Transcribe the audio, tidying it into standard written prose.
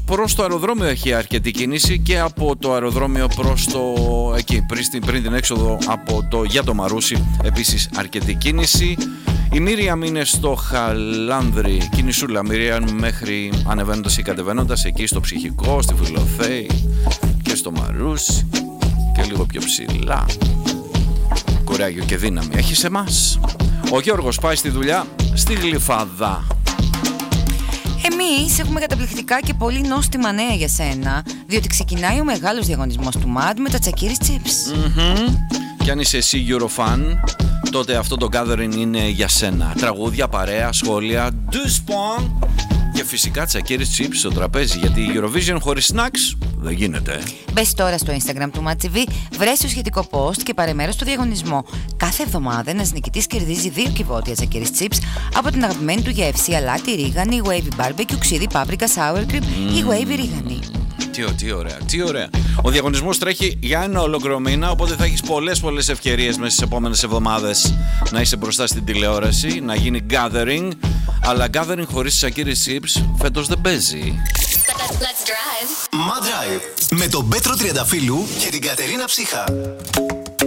προς το αεροδρόμιο έχει αρκετή κίνηση και από το αεροδρόμιο προς το εκεί, πριν την έξοδο για το Μαρούσι επίσης αρκετή κίνηση. Η Μίριαμ είναι στο Χαλάνδρη, κινησούλα Μίριαμ μέχρι ανεβαίνοντας ή κατεβαίνοντας εκεί στο Ψυχικό, στη Φιλοθέη και στο Μαρούσι και λίγο πιο ψηλά. Κουράγιο και δύναμη έχει σε εμάς. Ο Γιώργος πάει στη δουλειά στη Γλυφάδα. Εμείς έχουμε καταπληκτικά και πολύ νόστιμα νέα για σένα, διότι ξεκινάει ο μεγάλος διαγωνισμός του MAD με τα Τσακίρις Chips. Και αν είσαι εσύ Eurofan, τότε αυτό το gathering είναι για σένα. Τραγούδια, παρέα, σχόλια, και φυσικά Τσακίρις Chips στο τραπέζι, γιατί η Eurovision χωρίς snacks δεν γίνεται. Μπες τώρα στο Instagram του MAD TV, βρες το σχετικό post και πάρε μέρος στο διαγωνισμό. Κάθε εβδομάδα ένας νικητής κερδίζει 2 κυβότια Τσακίρις Chips από την αγαπημένη του γεύση, αλάτι, ρίγανη, wavy barbecue, ξύδι, πάπρικα, sour cream ή wavy ρίγανη. Τι ωραία, τι ωραία. Ο διαγωνισμός τρέχει για ένα ολόκληρο μήνα, οπότε θα έχεις πολλές ευκαιρίες μέσα στις επόμενες εβδομάδες να είσαι μπροστά στην τηλεόραση, να γίνει gathering, αλλά gathering χωρίς Τσακίρις Chips φέτος δεν παίζει. Let's drive. MAD Drive με τον Πέτρο Τριανταφύλου και την Κατερίνα Ψύχα.